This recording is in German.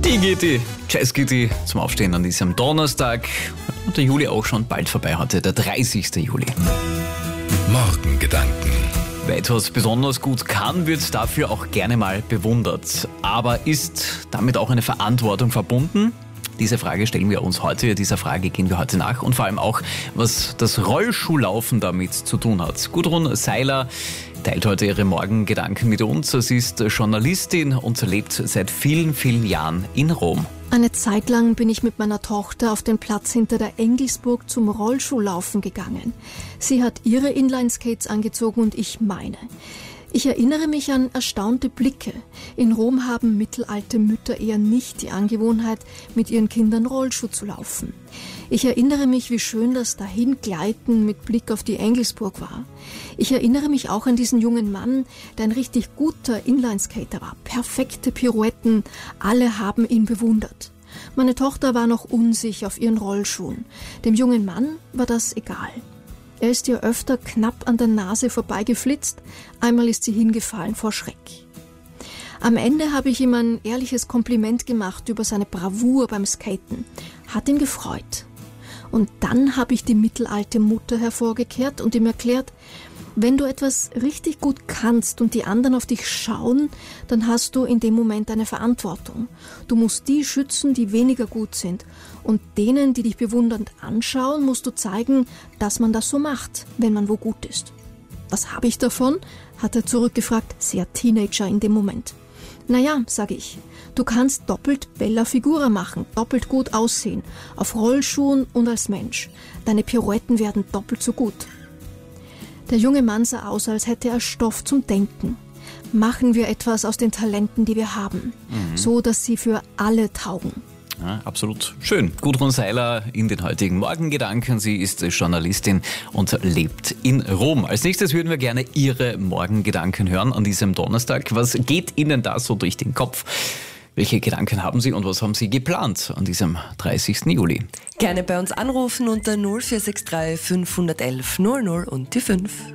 Iggy, Jazzgitty zum Aufstehen an diesem Donnerstag. Und der Juli auch schon bald vorbei hatte, der 30. Juli. Morgengedanken. Wer etwas besonders gut kann, wird dafür auch gerne mal bewundert. Aber ist damit auch eine Verantwortung verbunden? Diese Frage stellen wir uns heute, dieser Frage gehen wir heute nach und vor allem auch, was das Rollschuhlaufen damit zu tun hat. Gudrun Seiler teilt heute ihre Morgengedanken mit uns. Sie ist Journalistin und lebt seit vielen, vielen Jahren in Rom. Eine Zeit lang bin ich mit meiner Tochter auf den Platz hinter der Engelsburg zum Rollschuhlaufen gegangen. Sie hat ihre Inlineskates angezogen und ich meine. Ich erinnere mich an erstaunte Blicke. In Rom haben mittelalte Mütter eher nicht die Angewohnheit, mit ihren Kindern Rollschuh zu laufen. Ich erinnere mich, wie schön das Dahingleiten mit Blick auf die Engelsburg war. Ich erinnere mich auch an diesen jungen Mann, der ein richtig guter Inlineskater war. Perfekte Pirouetten, alle haben ihn bewundert. Meine Tochter war noch unsicher auf ihren Rollschuhen. Dem jungen Mann war das egal. Er ist ihr öfter knapp an der Nase vorbeigeflitzt, einmal ist sie hingefallen vor Schreck. Am Ende habe ich ihm ein ehrliches Kompliment gemacht über seine Bravour beim Skaten. Hat ihn gefreut. Und dann habe ich die mittelalte Mutter hervorgekehrt und ihm erklärt, wenn du etwas richtig gut kannst und die anderen auf dich schauen, dann hast du in dem Moment eine Verantwortung. Du musst die schützen, die weniger gut sind. Und denen, die dich bewundernd anschauen, musst du zeigen, dass man das so macht, wenn man wo gut ist. Was habe ich davon? Hat er zurückgefragt, sehr Teenager in dem Moment. Naja, sage ich, du kannst doppelt bella figura machen, doppelt gut aussehen, auf Rollschuhen und als Mensch. Deine Pirouetten werden doppelt so gut. Der junge Mann sah aus, als hätte er Stoff zum Denken. Machen wir etwas aus den Talenten, die wir haben, so dass sie für alle taugen. Ja, absolut schön. Gudrun Seiler in den heutigen Morgengedanken. Sie ist Journalistin und lebt in Rom. Als nächstes würden wir gerne Ihre Morgengedanken hören an diesem Donnerstag. Was geht Ihnen da so durch den Kopf? Welche Gedanken haben Sie und was haben Sie geplant an diesem 30. Juli? Gerne bei uns anrufen unter 0463 511 00 und die 5.